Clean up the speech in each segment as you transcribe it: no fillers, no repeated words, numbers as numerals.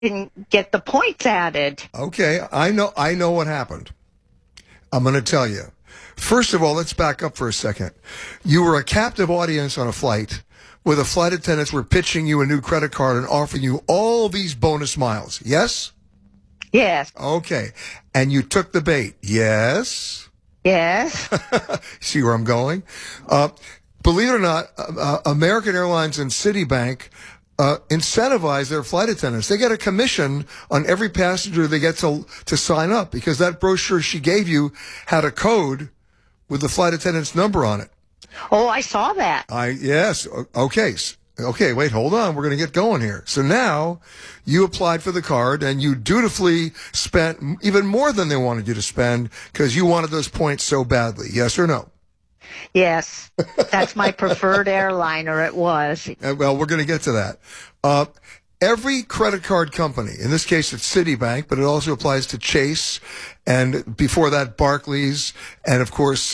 didn't get the points added. Okay, I know what happened. I'm going to tell you. First of all, let's back up for a second. You were a captive audience on a flight where the flight attendants were pitching you a new credit card and offering you all these bonus miles. Yes? Yes. Okay. And you took the bait. Yes? Yes. See where I'm going? Believe it or not, American Airlines and Citibank incentivize their flight attendants. They get a commission on every passenger they get to sign up because that brochure she gave you had a code with the flight attendant's number on it. Oh, I saw that. Yes. Okay. Okay, wait, hold on. We're going to get going here. So now you applied for the card and you dutifully spent even more than they wanted you to spend because you wanted those points so badly. Yes or no? Yes. That's my preferred airline, or it was. Well, we're going to get to that. Every credit card company, in this case it's Citibank, but it also applies to Chase, and before that Barclays, and of course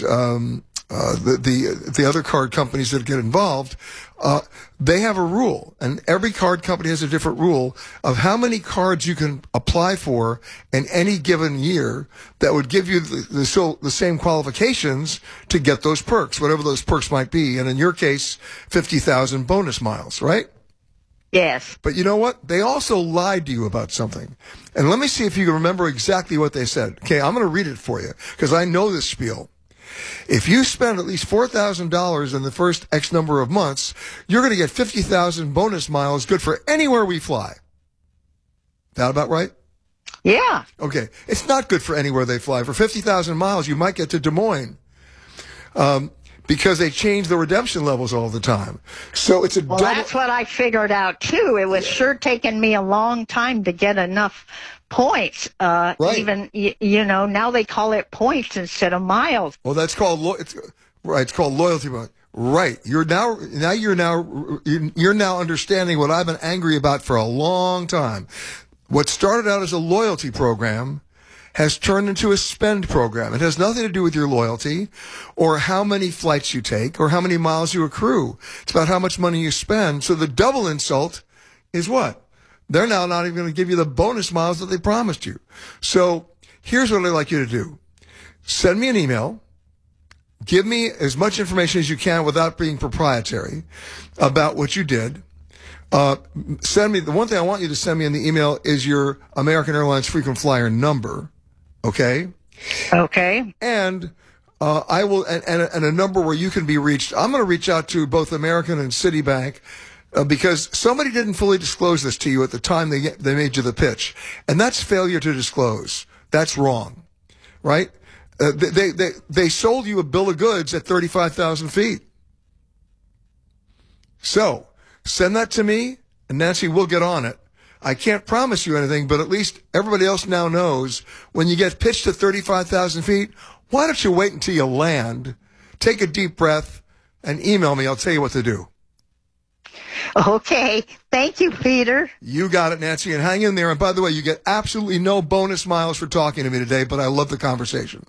the other card companies that get involved, they have a rule, and every card company has a different rule of how many cards you can apply for in any given year that would give you the same qualifications to get those perks, whatever those perks might be. And in your case, 50,000 bonus miles, right? Yes. But you know what? They also lied to you about something. And let me see if you can remember exactly what they said. Okay, I'm going to read it for you because I know this spiel. If you spend at least $4,000 in the first X number of months, you're going to get 50,000 bonus miles good for anywhere we fly. That about right? Yeah. Okay. It's not good for anywhere they fly. For 50,000 miles, you might get to Des Moines. Because they change the redemption levels all the time. So it's a Well, double. that's what I figured out, too. It was sure taking me a long time to get enough points. Right. Even, now they call it points instead of miles. Well, that's called it's called loyalty. Right. You're now understanding what I've been angry about for a long time. What started out as a loyalty program has turned into a spend program. It has nothing to do with your loyalty or how many flights you take or how many miles you accrue. It's about how much money you spend. So the double insult is what? They're now not even going to give you the bonus miles that they promised you. So here's what I'd like you to do. Send me an email. Give me as much information as you can without being proprietary about what you did. Send me, the one thing I want you to send me in the email is your American Airlines frequent flyer number. Okay? Okay. And I will, and a number where you can be reached. I'm going to reach out to both American and Citibank because somebody didn't fully disclose this to you at the time they made you the pitch. And that's failure to disclose. That's wrong. Right? They sold you a bill of goods at 35,000 feet. So, send that to me, and Nancy, we'll get on it. I can't promise you anything, but at least everybody else now knows when you get pitched to 35,000 feet, why don't you wait until you land, take a deep breath, and email me. I'll tell you what to do. Okay. Thank you, Peter. You got it, Nancy, and hang in there. And by the way, you get absolutely no bonus miles for talking to me today, but I love the conversation.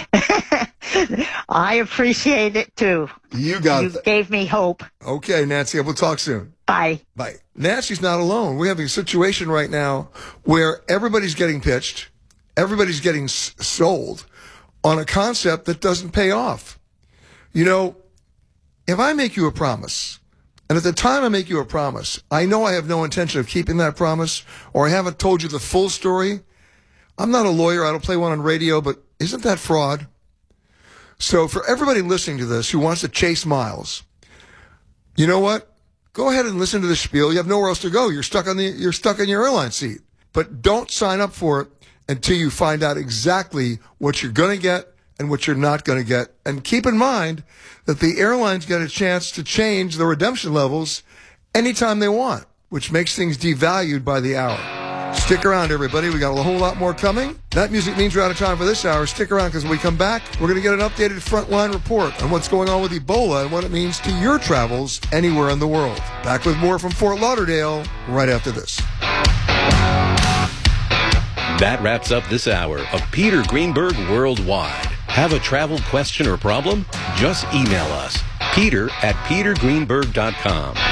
I appreciate it, too. You got it. You gave me hope. Okay, Nancy, we'll talk soon. Bye. Bye. Nancy's not alone. We're having a situation right now where everybody's getting pitched, everybody's getting sold on a concept that doesn't pay off. You know, if I make you a promise, and at the time I make you a promise, I know I have no intention of keeping that promise, or I haven't told you the full story. I'm not a lawyer. I don't play one on radio, but isn't that fraud? So for everybody listening to this who wants to chase miles, you know what? Go ahead and listen to the spiel. You have nowhere else to go. You're stuck in your airline seat. But don't sign up for it until you find out exactly what you're going to get and what you're not going to get. And keep in mind that the airlines get a chance to change the redemption levels anytime they want, which makes things devalued by the hour. Stick around, everybody. We got a whole lot more coming. That music means we're out of time for this hour. Stick around because when we come back, we're going to get an updated Frontline report on what's going on with Ebola and what it means to your travels anywhere in the world. Back with more from Fort Lauderdale right after this. That wraps up this hour of Peter Greenberg Worldwide. Have a travel question or problem? Just email us, peter@petergreenberg.com.